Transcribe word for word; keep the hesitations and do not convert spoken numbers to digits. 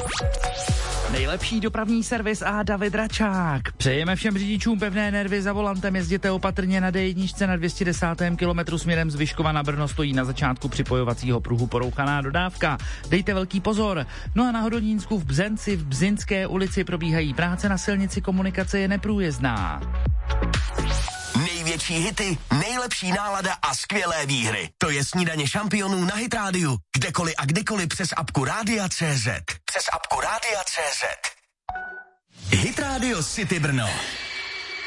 Nejlepší dopravní servis a David Račák. Přejeme všem řidičům pevné nervy za volantem, jezděte opatrně na dé jedna na dvě stě desátém kilometru směrem z Vyškova na Brno, stojí na začátku připojovacího pruhu porouchaná dodávka. Dejte velký pozor. No a na Hodonínsku v Bzenci v Bzinské ulici probíhají práce na silnici, komunikace je neprůjezdná. Největší hity, nejlepší nálada a skvělé výhry. To je Snídaně šampionů na Hit Rádiu. Kdekoliv a kdykoliv přes apku Rádia tečka cé zet. Přes apku Rádia tečka cé zet. Hit Radio City Brno.